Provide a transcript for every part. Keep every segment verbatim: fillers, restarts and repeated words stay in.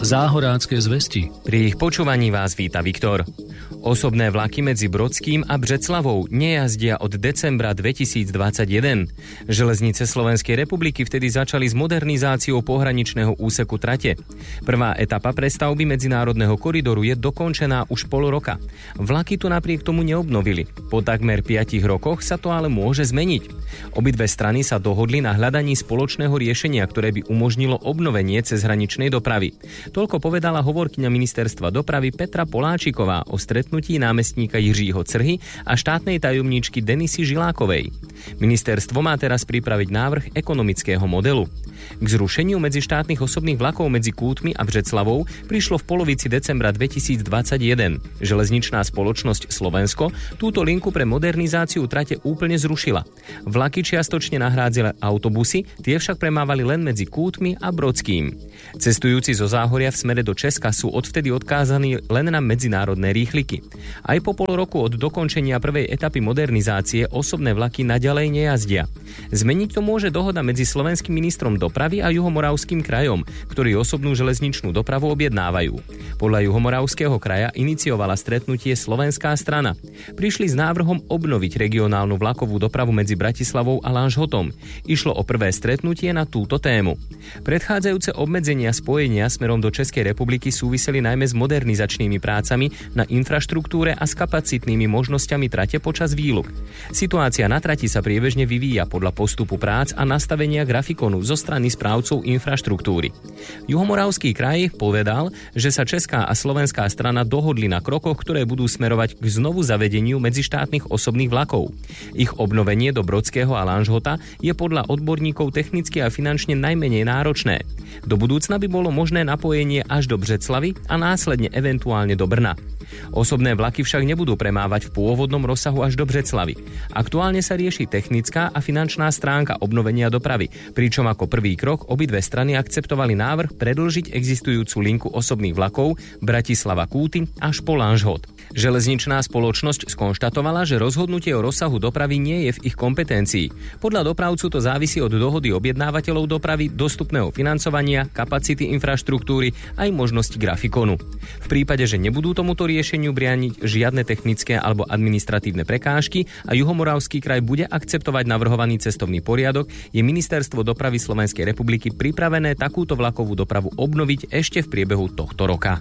Záhorácké zvesti. Pri ich počúvaní vás víta Viktor. Osobné vlaky medzi Brodským a Břeclavou nejazdia od decembra dvetisícdvadsaťjeden. Železnice Slovenskej republiky vtedy začali s modernizáciou pohraničného úseku trate. Prvá etapa prestavby medzinárodného koridoru je dokončená už pol roka. Vlaky tu napriek tomu neobnovili. Po takmer piatich rokoch sa to ale môže zmeniť. Obidve strany sa dohodli na hľadaní spoločného riešenia, ktoré by umožnilo obnovenie cezhraničnej dopravy. Toľko povedala hovorkyňa ministerstva dopravy Petra Poláčiková o stretnutí námestníka Jiřího Crhy a štátnej tajomníčky Denisy Žilákovej. Ministerstvo má teraz pripraviť návrh ekonomického modelu. K zrušeniu medzištátnych osobných vlakov medzi Kútmi a Břeclavou prišlo v polovici decembra dvetisícdvadsaťjeden. Železničná spoločnosť Slovensko túto linku pre modernizáciu trate úplne zrušila. Vlaky čiastočne nahrádzali autobusy, tie však premávali len medzi Kútmi a Brodským. Cestujúci zo Záhoria v smere do Česka sú odvtedy odkázaní len na medzinárodné rýchliky. Aj po pol roku od dokončenia prvej etapy modernizácie osobné vlaky naďalej nejazdia. Zmeniť to môže dohoda medzi slovenským ministrom dopravy a Juhomoravským krajom, ktorí osobnú železničnú dopravu objednávajú. Podľa Juhomoravského kraja iniciovala stretnutie slovenská strana. Prišli s návrhom obnoviť regionálnu vlakovú dopravu medzi Bratislavou a Lanžhotom. Išlo o prvé stretnutie na túto tému. Predchádzajúce obmedzenia spojenia smerom do Českej republiky súviseli najmä s modernizačnými prácami na infraštruktúre a s kapacitnými možnosťami trate počas výluk. Situácia na trati sa priebežne vyvíja podľa postupu prác a nastavenia grafikonu zo strany správcov infraštruktúry. Juhomoravský kraj povedal, že sa česká a slovenská strana dohodli na krokoch, ktoré budú smerovať k znovu zavedeniu medzištátnych osobných vlakov. Ich obnovenie do Brodského a Lanžhota je podľa odborníkov technicky a finančne najmenej náročné. Do budúcna by bolo možné napojenie až do Břeclavy a následne eventuálne do Brna. Osobné vlaky však nebudú premávať v pôvodnom rozsahu až do Břeclavy. Aktuálne sa rieši technická a finančná stránka obnovenia dopravy, pričom ako prvý krok obidve strany akceptovali návrh predĺžiť existujúcu linku osobných vlakov Bratislava-Kúty až po Lanžhot. Železničná spoločnosť skonštatovala, že rozhodnutie o rozsahu dopravy nie je v ich kompetencii. Podľa dopravcu to závisí od dohody objednávateľov dopravy, dostupného financovania, kapacity infraštruktúry aj možnosti grafikonu. V prípade, že nebudú tomuto riešeniu brániť žiadne technické alebo administratívne prekážky a Juhomoravský kraj bude akceptovať navrhovaný cestovný poriadok, je Ministerstvo dopravy Slovenskej republiky pripravené takúto vlakovú dopravu obnoviť ešte v priebehu tohto roka.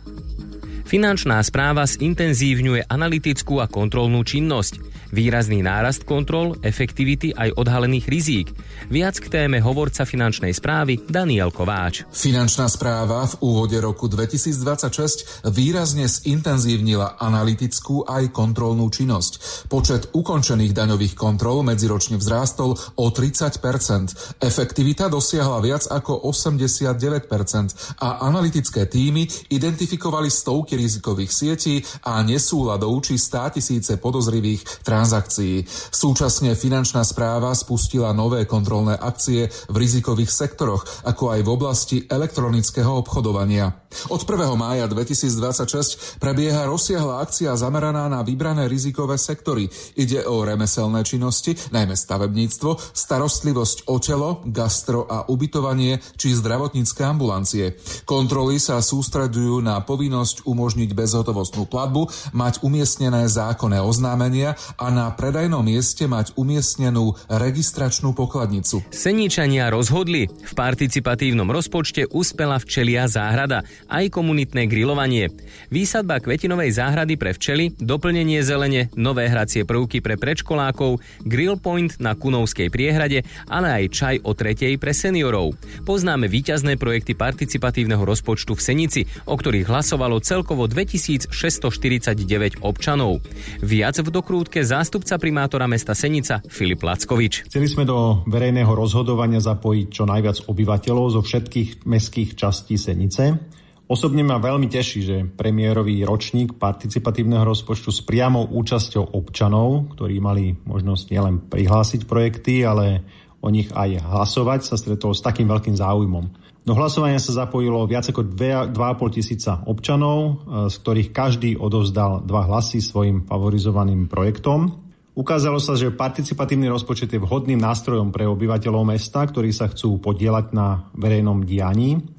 Finančná správa zintenzívňuje analytickú a kontrolnú činnosť. Výrazný nárast kontrol, efektivity aj odhalených rizík. Viac k téme hovorca finančnej správy Daniel Kováč. Finančná správa v úvode roku dvetisícdvadsaťšesť výrazne zintenzívnila analytickú aj kontrolnú činnosť. Počet ukončených daňových kontrol medziročne vzrástol o tridsať percent. Efektivita dosiahla viac ako osemdesiatdeväť percent a analytické tímy identifikovali stovky rizikových sietí a nesúladov či státisíce podozrivých transakcií. Súčasne finančná správa spustila nové kontrolné akcie v rizikových sektoroch, ako aj v oblasti elektronického obchodovania. Od prvého mája dvetisícdvadsaťšesť prebieha rozsiahla akcia zameraná na vybrané rizikové sektory. Ide o remeselné činnosti, najmä stavebníctvo, starostlivosť o telo, gastro a ubytovanie či zdravotnícke ambulancie. Kontroly sa sústreďujú na povinnosť umožniť bezhotovostnú platbu, mať umiestnené zákonné oznámenia a na predajnom mieste mať umiestnenú registračnú pokladnicu. Seničania rozhodli. V participatívnom rozpočte uspela včelia záhrada, aj komunitné grilovanie. Výsadba kvetinovej záhrady pre včely, doplnenie zelene, nové hracie prvky pre predškolákov, grill point na Kunovskej priehrade, ale aj čaj o tretej pre seniorov. Poznáme víťazné projekty participatívneho rozpočtu v Senici, o ktorých hlasovalo celkovo dvetisícšesťstoštyridsaťdeväť občanov. Viac v dokrútke zástupca primátora mesta Senica Filip Lackovič. Chceli sme do verejného rozhodovania zapojiť čo najviac obyvateľov zo všetkých mestských častí Senice. Osobne ma veľmi teší, že premiérový ročník participatívneho rozpočtu s priamou účasťou občanov, ktorí mali možnosť nielen prihlásiť projekty, ale o nich aj hlasovať, sa stretol s takým veľkým záujmom. Do hlasovania sa zapojilo viac ako dva a pol tisíca občanov, z ktorých každý odovzdal dva hlasy svojim favorizovaným projektom. Ukázalo sa, že participatívny rozpočet je vhodným nástrojom pre obyvateľov mesta, ktorí sa chcú podieľať na verejnom dianí.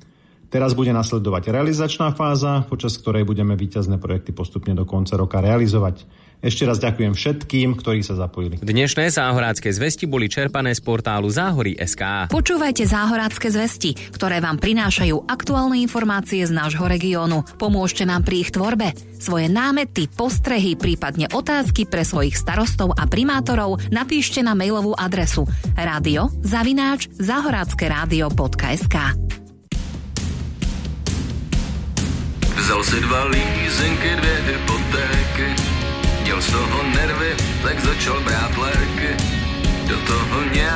Teraz bude nasledovať realizačná fáza, počas ktorej budeme víťazné projekty postupne do konca roka realizovať. Ešte raz ďakujem všetkým, ktorí sa zapojili. Dnešné záhorácké zvesti boli čerpané z portálu Záhory bodka es ká. Počúvajte Záhorácké zvesti, ktoré vám prinášajú aktuálne informácie z nášho regiónu. Pomôžte nám pri ich tvorbe. Svoje námety, postrehy, prípadne otázky pre svojich starostov a primátorov napíšte na mailovú adresu radio zavináč záhoráckeradio bodka es ká. Vzal si dva lízenky, dvě hypotéky, měl z toho nervy, tak začal brát léky. Do toho nějak